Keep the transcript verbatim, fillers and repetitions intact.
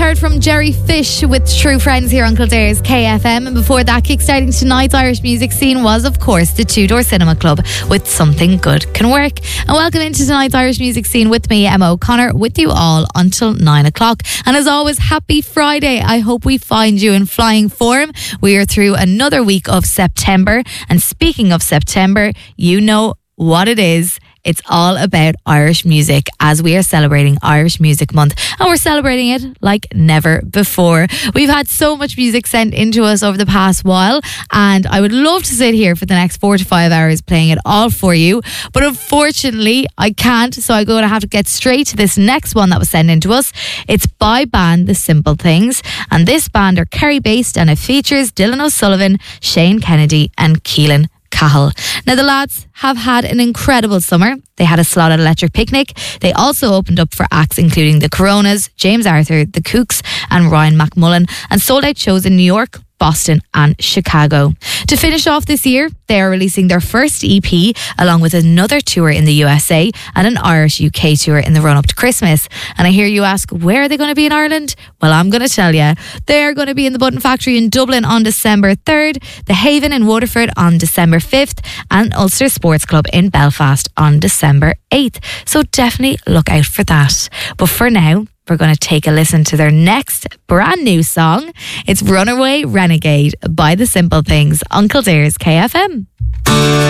heard from Jerry Fish with True Friends here on Kildare's K F M. And before that, kickstarting tonight's Irish music scene was, of course, the Two Door Cinema Club with Something Good Can Work. And welcome into tonight's Irish music scene with me, Emma O'Connor, with you all until nine o'clock. And as always, happy Friday. I hope we find you in flying form. We are through another week of September. And speaking of September, you know what it is. It's all about Irish music as we are celebrating Irish Music Month, and we're celebrating it like never before. We've had so much music sent into us over the past while, and I would love to sit here for the next four to five hours playing it all for you, but unfortunately I can't, so I'm going to have to get straight to this next one that was sent into us. It's by band The Simple Things, and this band are Kerry based, and it features Dylan O'Sullivan, Shane Kennedy and Keelan Cahill. Now, the lads have had an incredible summer. They had a slot at Electric Picnic. They also opened up for acts including the Coronas, James Arthur, the Kooks and Ryan McMullen, and sold out shows in New York, Boston and Chicago. To finish off this year, they are releasing their first E P along with another tour in the U S A and an Irish U K tour in the run-up to Christmas. And I hear you ask, where are they going to be in Ireland? Well, I'm going to tell you. They are going to be in the Button Factory in Dublin on December third, the Haven in Waterford on December fifth, and Ulster Sports Club in Belfast on December eighth. So definitely look out for that. But for now, we're going to take a listen to their next brand new song. It's Runaway Renegade by The Simple Things on Kildare's K F M.